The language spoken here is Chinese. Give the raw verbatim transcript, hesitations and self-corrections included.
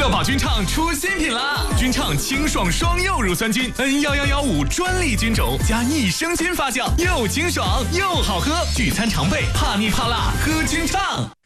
宝菌畅出新品啦！菌畅清爽双柚乳酸菌 N 一一一五专利菌种加益生菌发酵，又清爽又好喝，聚餐常备，怕腻怕辣喝菌畅。